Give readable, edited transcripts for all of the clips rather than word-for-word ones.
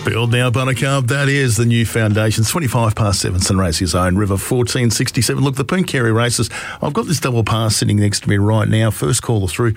Build now, Buttercup. That is the new foundations. 25 past 7, Sunraysia's own River 1467. Look, the Pooncarie races. I've got this double pass sitting next to me right now. First caller through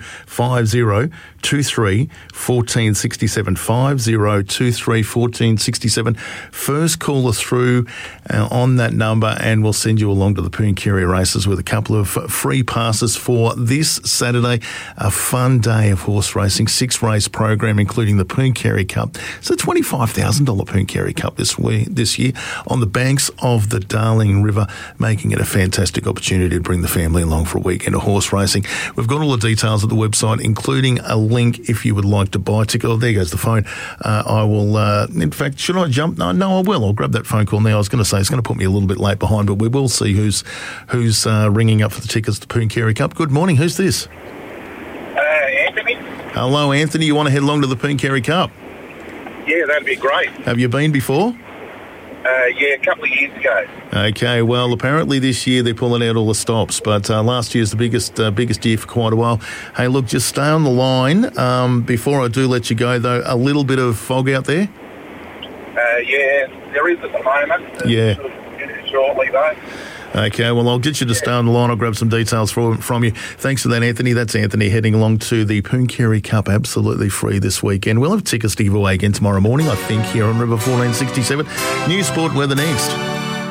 5023 1467. 5023 1467. First caller through on that number, and we'll send you along to the Pooncarie races with a couple of free passes for this Saturday. A fun day of horse racing. 6-race program, including the Pooncarie Cup. It's a $25,000 Pooncarie Cup this year on the banks of the Darling River, making it a fantastic opportunity to bring the family along for a weekend of horse racing. We've got all the details at the website, including a link if you would like to buy a ticket. Oh, there goes the phone. I will, in fact, should I jump? No, I will. I'll grab that phone call now. I was going to say it's going to put me a little bit late behind, but we will see who's ringing up for the tickets to the Pooncarie Cup. Good morning. Who's this? Anthony. Hello, Anthony. You want to head along to the Pooncarie Cup? Yeah, that'd be great. Have you been before? Yeah, a couple of years ago. Okay, well, apparently this year they're pulling out all the stops, but last year's the biggest year for quite a while. Hey, look, just stay on the line. Before I do let you go, though, a little bit of fog out there? Yeah, there is at the moment. Yeah. Shortly, though. Okay, well, I'll get you to stay on the line. I'll grab some details from you. Thanks for that, Anthony. That's Anthony heading along to the Pooncarie Cup, absolutely free this weekend. We'll have tickets to give away again tomorrow morning, I think, here on River 1467. News, sport, weather next.